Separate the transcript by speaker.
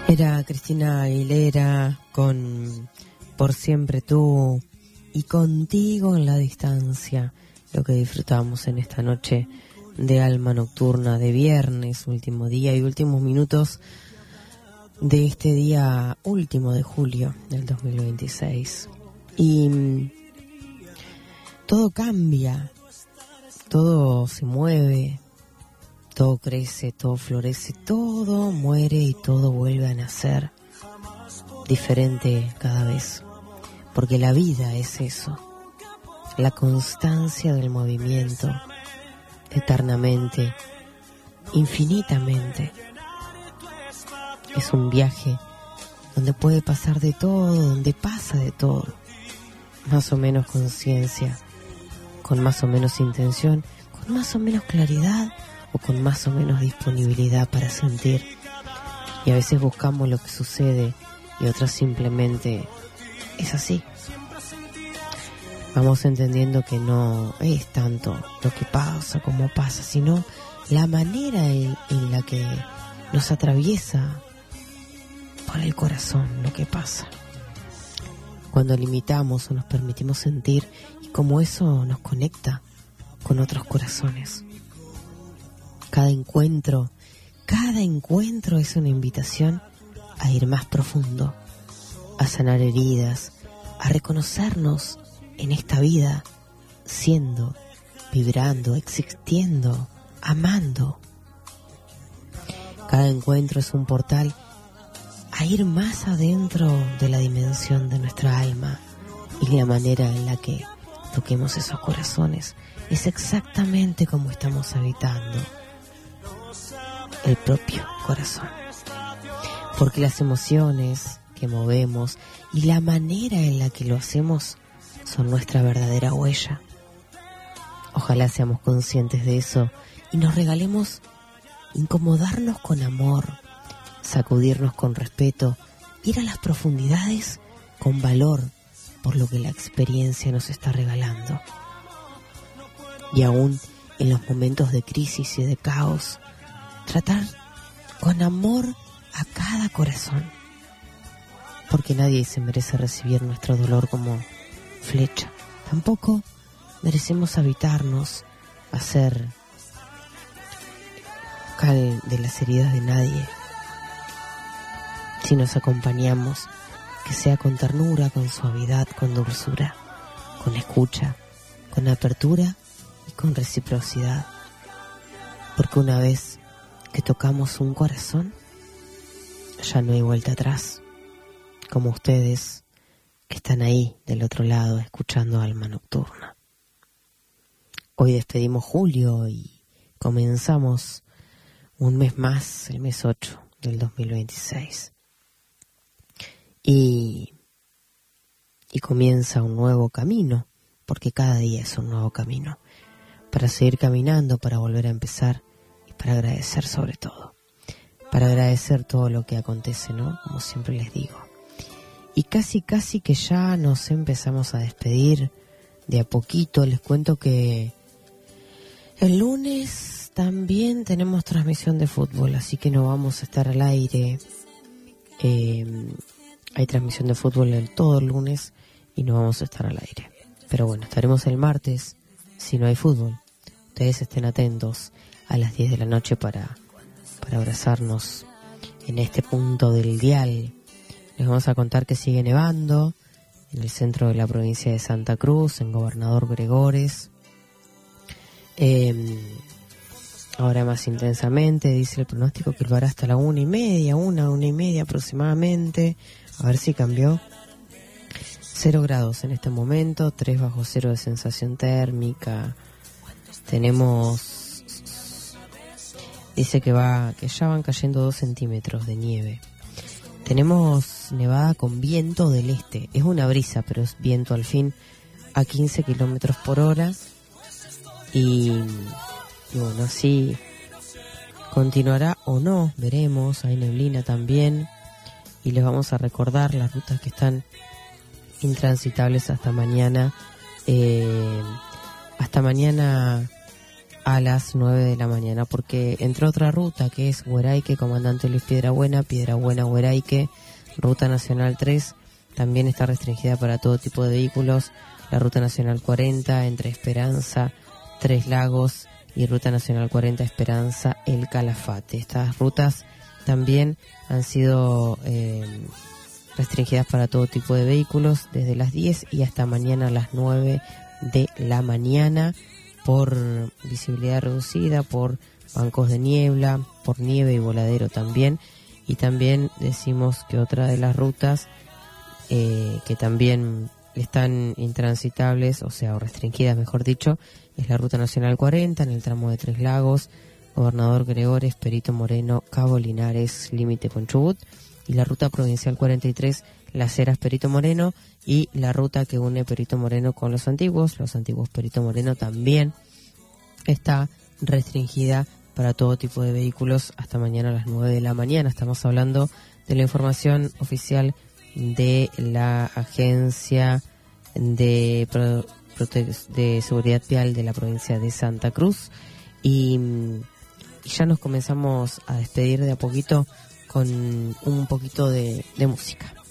Speaker 1: Era Cristina Aguilera con Por Siempre Tú y Contigo en la Distancia, lo que disfrutamos en esta noche de Alma Nocturna de viernes, último día y últimos minutos de este día último de julio del 2026. Y todo cambia, todo se mueve, todo crece, todo florece, todo muere y todo vuelve a nacer diferente cada vez. Porque la vida es eso, la constancia del movimiento, eternamente, infinitamente. Es un viaje donde puede pasar de todo, donde pasa de todo. Más o menos conciencia, con más o menos intención, con más o menos claridad o con más o menos disponibilidad para sentir. Y a veces buscamos lo que sucede y otras simplemente es así. Vamos entendiendo que no es tanto lo que pasa como pasa, sino la manera en la que nos atraviesa por el corazón lo que pasa. Cuando limitamos o nos permitimos sentir y cómo eso nos conecta con otros corazones. Cada encuentro es una invitación a ir más profundo, a sanar heridas, a reconocernos en esta vida, siendo, vibrando, existiendo, amando. Cada encuentro es un portal a ir más adentro de la dimensión de nuestra alma, y la manera en la que toquemos esos corazones es exactamente como estamos habitando el propio corazón. Porque las emociones que movemos y la manera en la que lo hacemos son nuestra verdadera huella. Ojalá seamos conscientes de eso y nos regalemos incomodarnos con amor, sacudirnos con respeto, ir a las profundidades con valor por lo que la experiencia nos está regalando. Y aún en los momentos de crisis y de caos, tratar con amor a cada corazón, porque nadie se merece recibir nuestro dolor como flecha. Tampoco merecemos habitarnos, hacer cal de las heridas de nadie. Si nos acompañamos, que sea con ternura, con suavidad, con dulzura, con escucha, con apertura y con reciprocidad. Porque una vez que tocamos un corazón, ya no hay vuelta atrás, como ustedes que están ahí del otro lado escuchando Alma Nocturna. Hoy despedimos julio y comenzamos un mes más, el mes 8 del 2026. Y comienza un nuevo camino, porque cada día es un nuevo camino, para seguir caminando, para volver a empezar y para agradecer sobre todo. Para agradecer todo lo que acontece, ¿no? Como siempre les digo. Y casi que ya nos empezamos a despedir de a poquito. Les cuento que el lunes también tenemos transmisión de fútbol, así que no vamos a estar al aire. Hay transmisión de fútbol todo el lunes y no vamos a estar al aire. Pero bueno, estaremos el martes si no hay fútbol. Ustedes estén atentos a las 10 de la noche para abrazarnos en este punto del dial. Les vamos a contar que sigue nevando en el centro de la provincia de Santa Cruz, en Gobernador Gregores. Ahora más intensamente, dice el pronóstico que lo hará hasta la 1:30 aproximadamente. A ver si cambió. 0 grados en este momento, 3 bajo cero de sensación térmica. Tenemos, dice que ya van cayendo 2 centímetros de nieve. Tenemos nevada con viento del este. Es una brisa, pero es viento al fin a 15 kilómetros por hora. Y bueno, así continuará o no, veremos. Hay neblina también. Y les vamos a recordar las rutas que están intransitables hasta mañana. Hasta mañana a las 9 de la mañana, porque entre otra ruta que es Hueraique, Comandante Luis Piedrabuena, Hueraique, Ruta Nacional 3, también está restringida para todo tipo de vehículos. La Ruta Nacional 40 entre Esperanza, Tres Lagos y Ruta Nacional 40 Esperanza, El Calafate. Estas rutas también han sido restringidas para todo tipo de vehículos desde las 10 y hasta mañana a las 9 de la mañana, por visibilidad reducida, por bancos de niebla, por nieve y voladero también. Y también decimos que otra de las rutas que también están intransitables, o sea, o restringidas, mejor dicho, es la Ruta Nacional 40 en el tramo de Tres Lagos, Gobernador Gregores, Perito Moreno, Cabo Linares, límite con Chubut, y la Ruta Provincial 43, Las Heras, Perito Moreno, y la ruta que une Perito Moreno con los antiguos Perito Moreno, también está restringida para todo tipo de vehículos hasta mañana a las 9 de la mañana. Estamos hablando de la información oficial de la Agencia de Seguridad Vial de la provincia de Santa Cruz, y ya nos comenzamos a despedir de a poquito con un poquito de música.